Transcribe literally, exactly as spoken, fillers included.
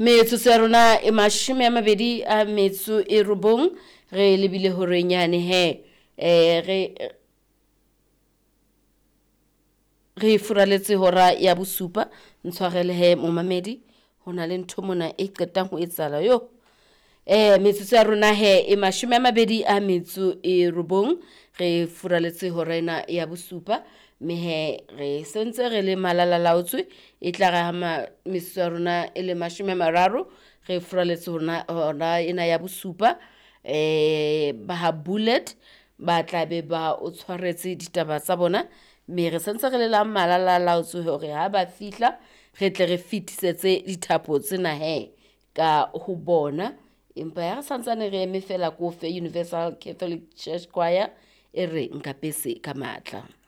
Metsotso ya rona e mashome a mabedi a metso e robong re lebile hore nyane he eh re re furaletse hora ya bosupa ntshwarele he momamedi hona le ntho mona e qetang ho etsala yo eh metsotso ya rona he e mashome a mabedi a metso e robong re furaletse hora ena ya bosupa me he re sentse re le malala laotswe e tla ga ma metsotso ya rona e le mashome a mararo re furaletse hona hora ena ya bosupa eh ba ha bullet ba tla be ba o tshwaretse ditaba tsa bona me re sentse re le la malala laotswe hore ha ba fihla re tle re fitisetse dithapo tsena he ka ho bona empa ya re santsane re eme fela ko fe Universal Catholic Church Choir e re nka pese ka matla.